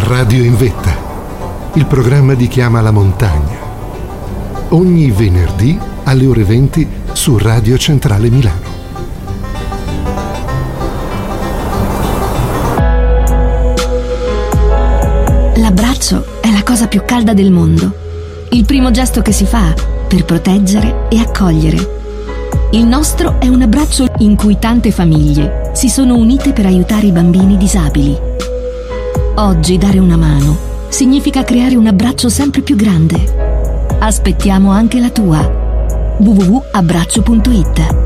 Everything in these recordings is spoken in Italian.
Radio in Vetta, il programma di Chiama la Montagna. Ogni venerdì alle ore 20 su Radio Centrale Milano. L'abbraccio è la cosa più calda del mondo. Il primo gesto che si fa per proteggere e accogliere. Il nostro è un abbraccio in cui tante famiglie si sono unite per aiutare i bambini disabili. Oggi dare una mano significa creare un abbraccio sempre più grande. Aspettiamo anche la tua. www.abbraccio.it.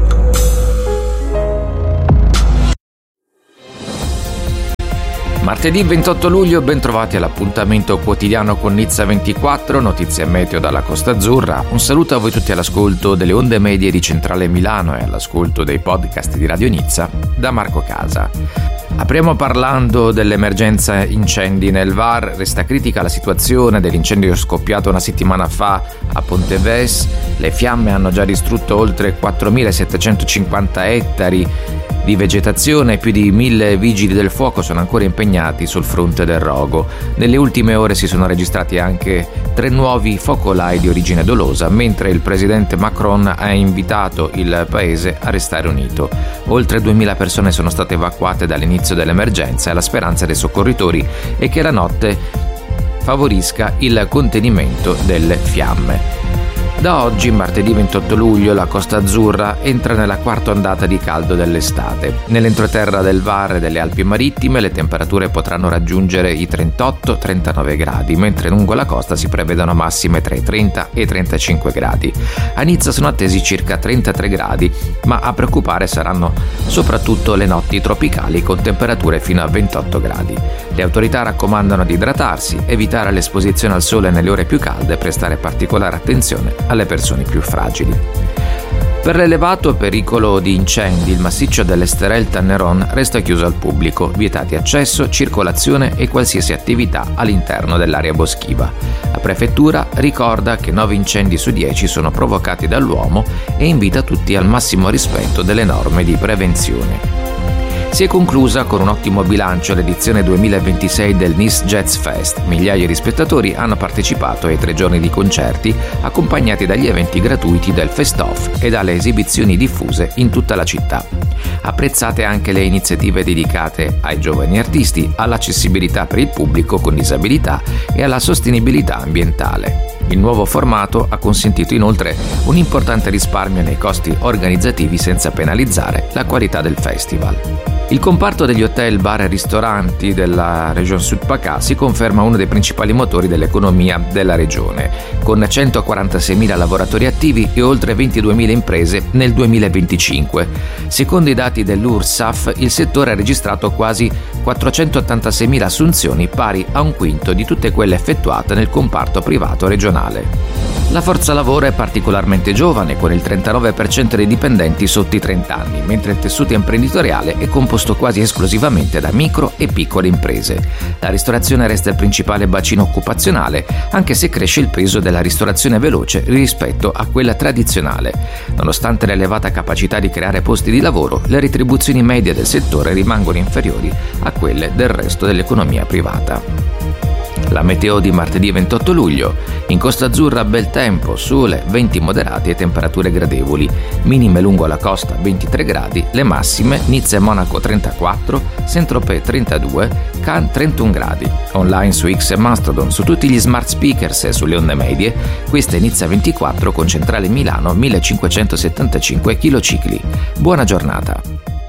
Martedì 28 luglio, ben trovati all'appuntamento quotidiano con Nizza 24, notizie meteo dalla Costa Azzurra. Un saluto a voi tutti all'ascolto delle onde medie di Centrale Milano e all'ascolto dei podcast di Radio Nizza da Marco Casa. Apriamo parlando dell'emergenza incendi nel Var. Resta critica la situazione dell'incendio scoppiato una settimana fa a Ponteves. Le fiamme hanno già distrutto oltre 4.750 ettari di vegetazione e più di 1.000 vigili del fuoco sono ancora impegnati sul fronte del rogo. Nelle ultime ore si sono registrati anche 3 nuovi focolai di origine dolosa, mentre il presidente Macron ha invitato il paese a restare unito. Oltre 2.000 persone sono state evacuate dall'inizio dell'emergenza e la speranza dei soccorritori è che la notte favorisca il contenimento delle fiamme. Da oggi, martedì 28 luglio, la Costa Azzurra entra nella quarta ondata di caldo dell'estate. Nell'entroterra del Var e delle Alpi Marittime le temperature potranno raggiungere i 38-39 gradi, mentre lungo la costa si prevedono massime tra i 30 e i 35 gradi. A Nizza sono attesi circa 33 gradi, ma a preoccupare saranno soprattutto le notti tropicali con temperature fino a 28 gradi. Le autorità raccomandano di idratarsi, evitare l'esposizione al sole nelle ore più calde e prestare particolare attenzione alle persone più fragili. Per l'elevato pericolo di incendi, il massiccio dell'Esterel Tanneron resta chiuso al pubblico, vietati accesso, circolazione e qualsiasi attività all'interno dell'area boschiva. La prefettura ricorda che 9 incendi su 10 sono provocati dall'uomo e invita tutti al massimo rispetto delle norme di prevenzione. Si è conclusa con un ottimo bilancio l'edizione 2026 del Nice Jazz Fest. Migliaia di spettatori hanno partecipato ai 3 giorni di concerti, accompagnati dagli eventi gratuiti del Fest-Off e dalle esibizioni diffuse in tutta la città. Apprezzate anche le iniziative dedicate ai giovani artisti, all'accessibilità per il pubblico con disabilità e alla sostenibilità ambientale. Il nuovo formato ha consentito inoltre un importante risparmio nei costi organizzativi senza penalizzare la qualità del festival. Il comparto degli hotel, bar e ristoranti della Regione Sud PACA si conferma uno dei principali motori dell'economia della regione, con 146.000 lavoratori attivi e oltre 22.000 imprese nel 2025. Secondo i dati dell'URSSAF, il settore ha registrato quasi 486.000 assunzioni, pari a un quinto di tutte quelle effettuate nel comparto privato regionale. La forza lavoro è particolarmente giovane, con il 39% dei dipendenti sotto i 30 anni, mentre il tessuto imprenditoriale è composto quasi esclusivamente da micro e piccole imprese. La ristorazione resta il principale bacino occupazionale, anche se cresce il peso della ristorazione veloce rispetto a quella tradizionale. Nonostante l'elevata capacità di creare posti di lavoro, le retribuzioni medie del settore rimangono inferiori a quelle del resto dell'economia privata. La meteo di martedì 28 luglio. In Costa Azzurra bel tempo, sole, venti moderati e temperature gradevoli. Minime lungo la costa 23 gradi, le massime Nizza e Monaco 34, Saint-Tropez 32, Cannes 31 gradi. Online su X e Mastodon, su tutti gli smart speakers e sulle onde medie, questa è Nizza 24 con Centrale Milano 1575 km. Buona giornata.